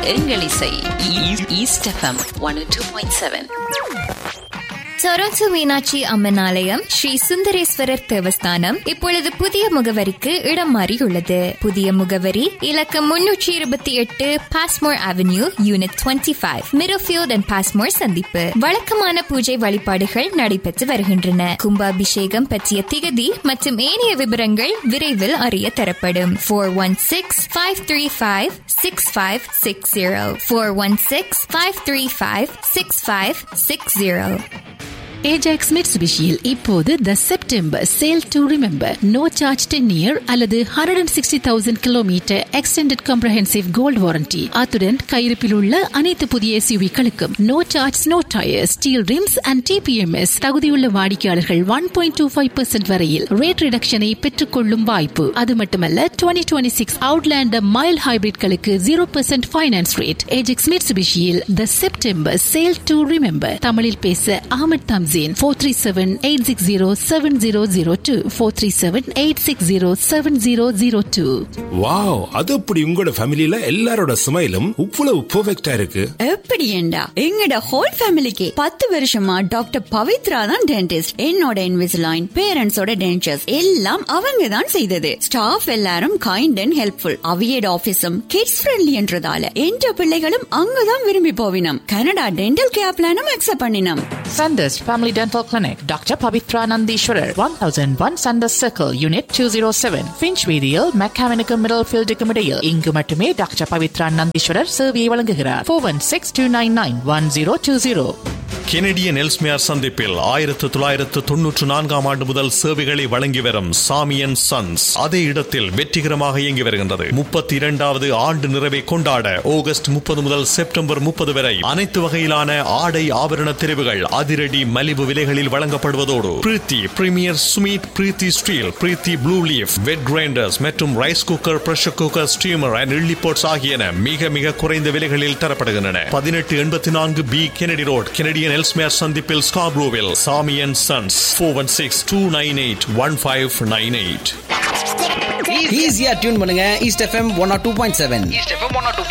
எங்கள் இசை east FM 102.7. Toronto Meenakshi Amman ஆலயம் ஸ்ரீ சுந்தரேஸ்வரர் தேவஸ்தானம் இப்பொழுது புதிய முகவரிக்கு இடம் மாறியுள்ளது. புதிய முகவரி இலக்கம் 328 Passmore avenue, unit 25, மிரோஃபியோட் and Passmore சந்திப்பு. வழக்கமான பூஜை வழிபாடுகள் நடைபெற்று வருகின்றன. கும்பாபிஷேகம் பற்றிய திகதி மற்றும் ஏனைய விவரங்கள் விரைவில் அறிய தரப்படும். 416-535-6560 416-535-6560. ஏஜாக்ஸ் மிட்சுபிஷியில் இப்போது த September sale to remember no charge 10 year அல்லது 160,000 kilometre extended comprehensive gold warranty. அத்துடன் கையிருப்பில் உள்ள அனைத்து புதிய எஸ்யூவிகளுக்கும் no charge no tyre steel rims and DBMS. தகுதியுள்ள வாடிக்கையாளர்கள் 1.25% வரையில் ரேட் ரிடக்ஷனை பெற்றுக் கொள்ளும் வாய்ப்பு. அது மட்டுமல்ல 2026 Outlander mile ஹைபிரிட்களுக்கு 0% finance rate. Ajax மிட்சுபிஷியில் the September sale to remember. தமிழில் பேச அகமது தம்சீன். 437-860-7002 437-860-7002. வாவ், அது அப்படி உங்களோட ஃபேமிலில எல்லாரோட ஸ்மைலும் இவ்வளவு பெர்ஃபெக்ட்டா இருக்கு. எப்படி ஏண்டா எங்கட ஹோல் ஃபேமிலிக்கு 10 வருஷமா டாக்டர் பவித்ரா தான் டென்டிஸ்ட். என்னோட இன்விசிலைன், பேரண்ட்ஸோட டென்டர்ஸ் எல்லாம் அவங்க தான் செய்தது. ஸ்டாஃப் எல்லாரும் kind and helpful. அவியட் ஆபீஸும் kids friendly என்றதால என்ற பிள்ளைகளும் அங்கதான் விரும்பி போவினம். கனடா டென்டல் கேர் பிளானும் அக்செப்ட் பண்ணினோம். Sanders Family Dental Clinic, Dr. Pavitra Nandishwarar, 1001 Sanders Circle, Unit 207, Finchweedial, McCavinicum Middlefield Decumidale. இங்கு மட்டுமே டாக்டர் பவித்ரா நந்தீஸ்வரர் சேவையை வழங்குகிறார். 416-299-1020. கெனடியன் எல்ஸ்மேர் சந்திப்பில் 1994 ஆண்டு முதல் சேவைகளை வழங்கி வரும் சாமி அண்ட் சன்ஸ் அதே இடத்தில் வெற்றிகரமாக இயங்கி வருகின்றது. 32வது ஆண்டு நிறைவை கொண்டாட ஆகஸ்ட் 30 முதல் செப்டம்பர் 30 வரை அனைத்து வகையிலான ஆடை ஆபரண தெரிவுகள் அதிரடி மலிவு விலைகளில் வழங்கப்படுவதோடு பிரீத்தி பிரீமியர் சுமீட், பிரீத்தி ஸ்டீல், பிரீத்தி ப்ளூ லீஃப், வெட் கிரைண்டர்ஸ் மற்றும் rice cooker, pressure cooker, steamer and idli bots ஆகியன மிக மிக குறைந்த விலைகளில் தரப்படுகின்றன. 1884 B Kennedy road, Canadian Ellesmere சந்திப்பில் ஸ்கார்ப்ரோவில். சாமி அண்ட் சன்ஸ். 416-298-1598. ஈஸியா டியூன் பண்ணுங்க ஈஸ்ட் எஃப்எம் 102.7.